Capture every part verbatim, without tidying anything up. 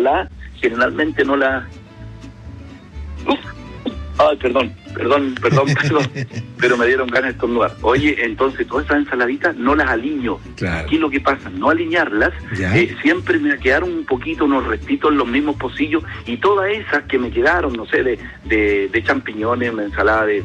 ensalada generalmente no la... Uf. Ay, perdón, perdón, perdón, perdón, pero me dieron ganas de estornudar. Oye, entonces todas esas ensaladitas no las aliño. Claro. Aquí es lo que pasa, no aliñarlas, eh, siempre me quedaron un poquito, unos restitos en los mismos pocillos, y todas esas que me quedaron, no sé, de, de, de champiñones, una ensalada de...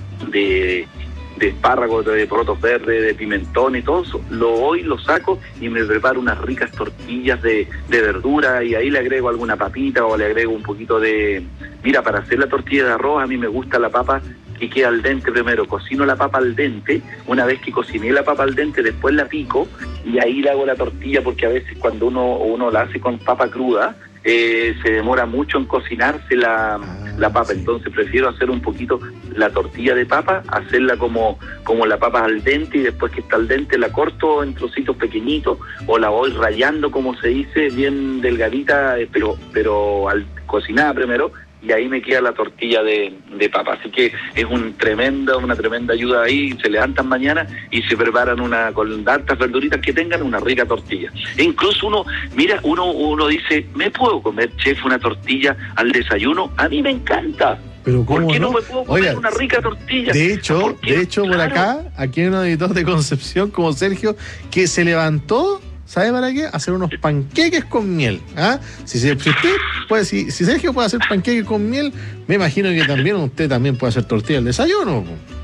de de espárragos, de porotos verdes, de pimentón y todo eso, lo voy, lo saco y me preparo unas ricas tortillas de, de verdura, y ahí le agrego alguna papita o le agrego un poquito de... Mira, para hacer la tortilla de arroz a mí me gusta la papa que queda al dente primero. Cocino la papa al dente, una vez que cociné la papa al dente después la pico y ahí le hago la tortilla, porque a veces cuando uno, uno la hace con papa cruda, Eh, se demora mucho en cocinarse la, ah, la papa, sí. Entonces prefiero hacer un poquito la tortilla de papa, hacerla como, como la papa al dente, y después que está al dente la corto en trocitos pequeñitos o la voy rayando, como se dice, bien delgadita, eh, pero, pero al cocinada primero, y ahí me queda la tortilla de, de papa. Así que es un tremenda, una tremenda ayuda ahí. Se levantan mañana y se preparan una con hartas verduritas que tengan una rica tortilla. E incluso uno, mira, uno uno dice, ¿me puedo comer, chef, una tortilla al desayuno? A mí me encanta. Pero ¿cómo ¿por qué no, no me puedo comer Oiga, una rica tortilla? De hecho, Porque, de hecho por claro, acá, aquí hay un editor de Concepción como Sergio, que se levantó, ¿sabe para qué? Hacer unos panqueques con miel. ¿Ah? Si, si, si usted puede, si, si Sergio puede hacer panqueques con miel, me imagino que también usted también puede hacer tortilla al desayuno.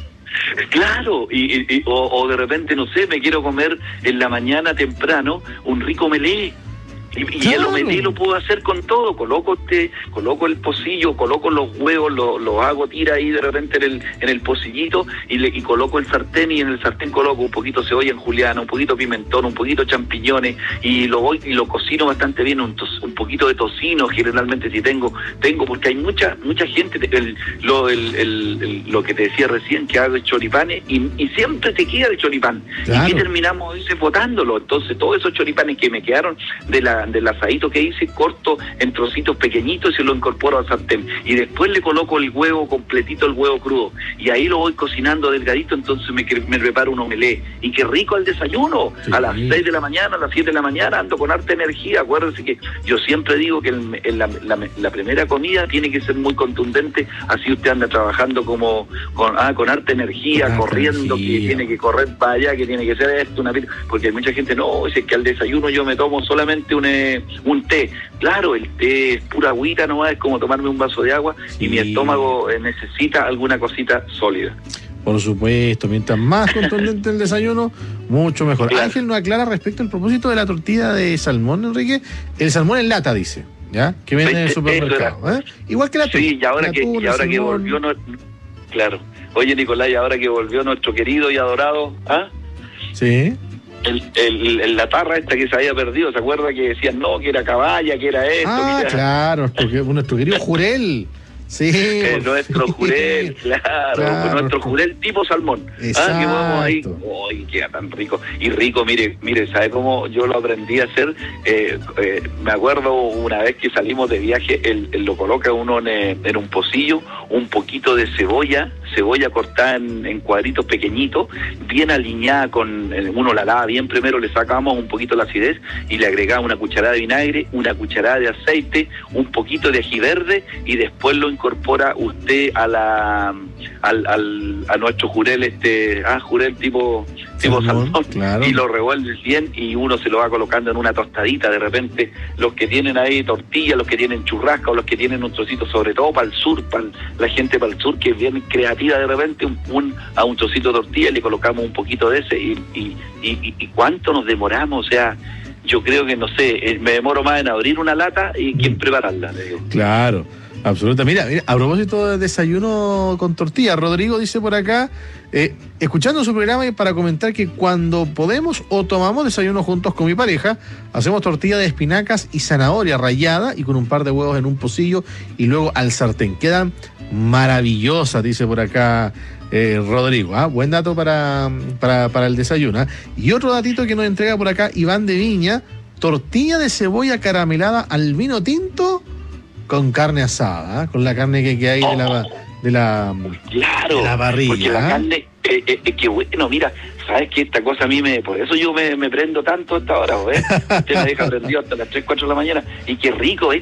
Claro, y, y, o, o de repente, no sé, me quiero comer en la mañana temprano un rico melé. Y, y claro, el omelé lo puedo hacer con todo, coloco este, coloco el pocillo, coloco los huevos, los lo hago tira ahí de repente en el, en el pocillito, y, le, y coloco el sartén, y en el sartén coloco un poquito cebolla en juliana, un poquito pimentón, un poquito champiñones, y lo voy y lo cocino bastante bien, un, tos, un poquito de tocino generalmente si tengo, tengo, porque hay mucha mucha gente, el, lo, el, el, el, lo que te decía recién, que hago choripanes, y, y siempre te queda el choripán, claro. Y que terminamos dice, botándolo. Entonces todos esos choripanes que me quedaron de la del asadito que hice, corto en trocitos pequeñitos y se lo incorporo al sartén, y después le coloco el huevo completito, el huevo crudo, y ahí lo voy cocinando delgadito. Entonces me, me preparo un omelé, y qué rico al desayuno, sí. A las seis de la mañana, a las siete de la mañana, ando con harta energía. Acuérdense que yo siempre digo que el, el, la, la, la primera comida tiene que ser muy contundente, así usted anda trabajando como con, ah, con harta energía, con corriendo, energía. Que tiene que correr para allá, que tiene que ser esto, una, porque hay mucha gente, no, es que al desayuno yo me tomo solamente un un té. Claro, el té es pura agüita nomás, es como tomarme un vaso de agua, sí. Y mi estómago eh, necesita alguna cosita sólida. Por supuesto, mientras más contundente el desayuno, mucho mejor. Claro. Ángel nos aclara respecto al propósito de la tortilla de salmón, Enrique. El salmón en lata, dice, ¿ya? Que vende en el supermercado. ¿Eh? Igual que la tuna. Sí, y ahora, que, tuna, y ahora que volvió... No... Claro. Oye, Nicolás, y ahora que volvió nuestro querido y adorado... ¿ah? Sí. El, el, el, la tarra esta que se había perdido, ¿se acuerda que decían no, que era caballa, que era esto? Ah, que era... claro, nuestro, nuestro querido Jurel. Sí, eh, nuestro sí. Jurel, claro, claro, nuestro Jurel tipo salmón. Exacto. Ah, que vamos ahí, ¡ay, queda tan rico! Y rico, mire, mire, ¿sabe cómo yo lo aprendí a hacer? Eh, eh, me acuerdo una vez que salimos de viaje, él, él lo coloca uno en, en un pocillo, un poquito de cebolla, cebolla cortada en, en cuadritos pequeñitos, bien alineada con, uno la lava bien primero, le sacamos un poquito la acidez y le agregamos una cucharada de vinagre, una cucharada de aceite, un poquito de ají verde, y después lo incorpora usted a la al, al a nuestro jurel este ah jurel tipo tipo salmón, salmón claro. Y lo revuelve bien, y uno se lo va colocando en una tostadita. De repente los que tienen ahí tortilla, los que tienen churrasca, o los que tienen un trocito, sobre todo para el sur, para la gente para el sur que es bien creativa, de repente un, un a un trocito de tortilla le colocamos un poquito de ese, y, y, y, y cuánto nos demoramos. O sea, yo creo que no sé, me demoro más en abrir una lata y que en prepararla, le digo. Claro. Absolutamente. Mira, mira, a propósito de desayuno con tortilla, Rodrigo dice por acá, eh, escuchando su programa, y para comentar que cuando podemos o tomamos desayuno juntos con mi pareja, hacemos tortilla de espinacas y zanahoria rallada y con un par de huevos en un pocillo y luego al sartén. Quedan maravillosas, dice por acá eh, Rodrigo. ¿Ah? Buen dato para, para, para el desayuno. ¿Ah? Y otro datito que nos entrega por acá Iván de Viña, tortilla de cebolla caramelada al vino tinto con carne asada, ¿eh? Con la carne que, que hay de la de la, claro, de la parrilla. Porque la carne, eh, eh, eh, que bueno, mira, sabes que esta cosa a mí me, por eso yo me, me prendo tanto a esta hora, ¿ves? Usted me deja prendido hasta las tres, cuatro de la mañana, y qué rico, ¿eh?